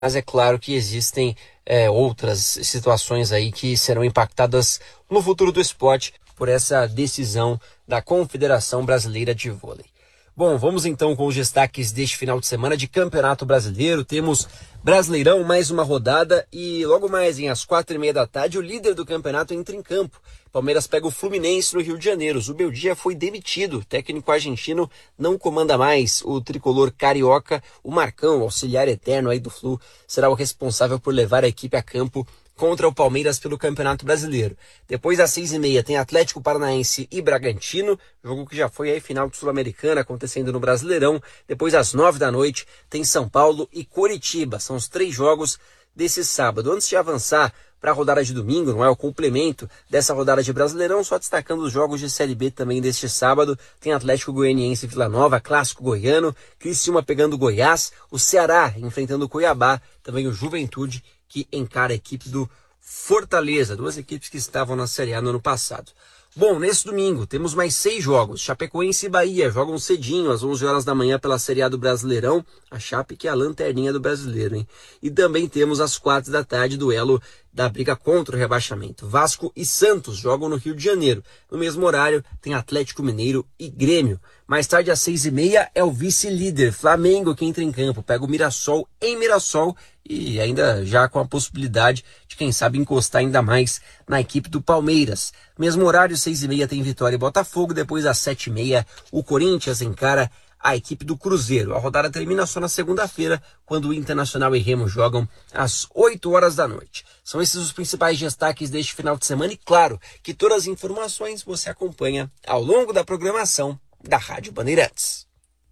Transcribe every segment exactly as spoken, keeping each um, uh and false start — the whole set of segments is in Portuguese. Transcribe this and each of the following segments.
mas é claro que existem é, outras situações aí que serão impactadas no futuro do esporte por essa decisão da Confederação Brasileira de Vôlei. Bom, vamos então com os destaques deste final de semana de Campeonato Brasileiro. Temos Brasileirão, mais uma rodada, e logo mais, em às quatro e meia da tarde, o líder do campeonato entra em campo. Palmeiras pega o Fluminense no Rio de Janeiro. Zubeldia foi demitido. O técnico argentino não comanda mais. O tricolor carioca, o Marcão, auxiliar eterno aí do Flu, será o responsável por levar a equipe a campo contra o Palmeiras pelo Campeonato Brasileiro. Depois, às seis e meia, tem Atlético Paranaense e Bragantino, jogo que já foi aí final de Sul-Americana, acontecendo no Brasileirão. Depois, às nove da noite, tem São Paulo e Coritiba. São os três jogos desse sábado. Antes de avançar para a rodada de domingo, não é o complemento dessa rodada de Brasileirão, só destacando os jogos de Série B também deste sábado. Tem Atlético Goianiense e Vila Nova, clássico goiano, Criciúma pegando Goiás, o Ceará enfrentando o Cuiabá, também o Juventude, que encara a equipe do Fortaleza, duas equipes que estavam na Série A no ano passado. Bom, nesse domingo temos mais seis jogos. Chapecoense e Bahia jogam cedinho, às onze horas da manhã, pela Série A do Brasileirão. A Chape, que é a lanterninha do brasileiro, hein? E também temos às quatro da tarde, duelo da briga contra o rebaixamento. Vasco e Santos jogam no Rio de Janeiro. No mesmo horário, tem Atlético Mineiro e Grêmio. Mais tarde, às seis e meia, é o vice-líder Flamengo que entra em campo. Pega o Mirassol em Mirassol e ainda já com a possibilidade de, quem sabe, encostar ainda mais na equipe do Palmeiras. Mesmo horário, seis e meia, tem Vitória e Botafogo. Depois, às sete e meia, o Corinthians encara a equipe do Cruzeiro. A rodada termina só na segunda-feira, quando o Internacional e Remo jogam às oito horas da noite. São esses os principais destaques deste final de semana e, claro, que todas as informações você acompanha ao longo da programação da Rádio Bandeirantes.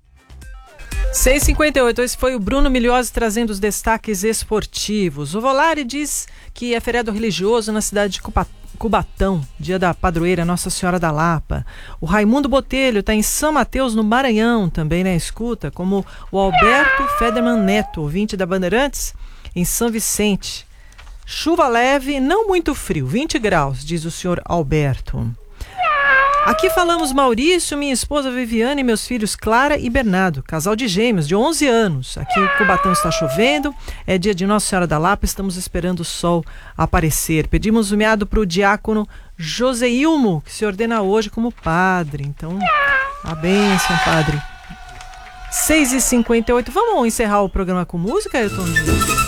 seis e cinquenta e oito, esse foi o Bruno Milhozzi trazendo os destaques esportivos. O Volare diz que é feriado religioso na cidade de Cubatão. Cubatão, dia da padroeira Nossa Senhora da Lapa. O Raimundo Botelho está em São Mateus, no Maranhão, também na escuta, como o Alberto Federman Neto, ouvinte da Bandeirantes, em São Vicente. Chuva leve, não muito frio, vinte graus, diz o senhor Alberto. Aqui falamos Maurício, minha esposa Viviane e meus filhos Clara e Bernardo, casal de gêmeos de onze anos. Aqui em Cubatão está chovendo, é dia de Nossa Senhora da Lapa, estamos esperando o sol aparecer. Pedimos o meado para o diácono Joseilmo, que se ordena hoje como padre. Então, a bênção, padre. seis e cinquenta e oito, vamos encerrar o programa com música, Ailton?